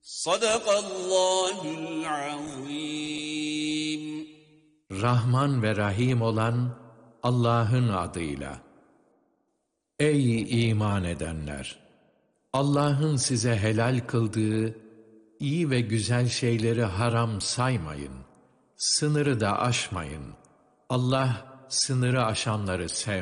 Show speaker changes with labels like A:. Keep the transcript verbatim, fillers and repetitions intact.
A: Sadakallahul azim.
B: Rahman ve Rahim olan Allah'ın adıyla. Ey iman edenler! Allah'ın size helal kıldığı iyi ve güzel şeyleri haram saymayın. Sınırı da aşmayın. Allah sınırı aşanları sevmez.